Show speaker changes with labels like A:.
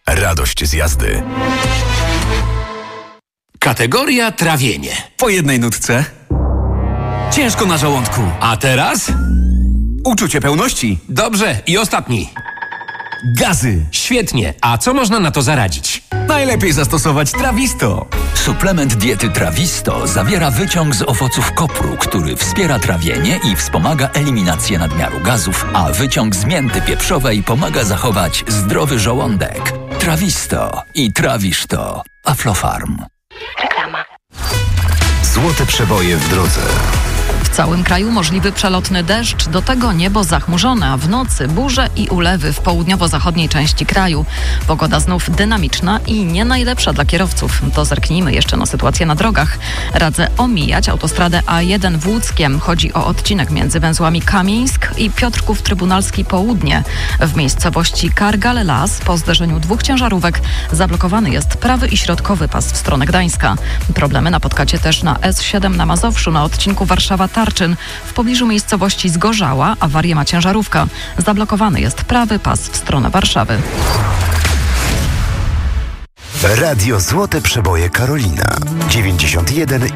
A: Radość z jazdy.
B: Kategoria trawienie.
C: Po jednej nutce. Ciężko na żołądku.
B: A teraz?
C: Uczucie pełności.
B: Dobrze, i ostatni.
C: Gazy.
B: Świetnie. A co można na to zaradzić?
C: Najlepiej zastosować Trawisto.
D: Suplement diety Trawisto zawiera wyciąg z owoców kopru, który wspiera trawienie i wspomaga eliminację nadmiaru gazów, a wyciąg z mięty pieprzowej pomaga zachować zdrowy żołądek. Trawisto i trawisz to. Aflofarm.
E: Reklama.
A: Złote przeboje w drodze.
F: W całym kraju możliwy przelotny deszcz, do tego niebo zachmurzone, a w nocy burze i ulewy w południowo-zachodniej części kraju. Pogoda znów dynamiczna i nie najlepsza dla kierowców. To zerknijmy jeszcze na sytuację na drogach. Radzę omijać autostradę A1 w Łódzkiem. Chodzi o odcinek między węzłami Kamieńsk i Piotrków Trybunalski Południe. W miejscowości Kargal-Las po zderzeniu dwóch ciężarówek zablokowany jest prawy i środkowy pas w stronę Gdańska. Problemy napotkacie też na S7 na Mazowszu na odcinku Warszawa-Tarczyn. W pobliżu miejscowości Zgorzała awarię ma ciężarówka. Zablokowany jest prawy pas w stronę Warszawy.
A: Radio Złote Przeboje Karolina 91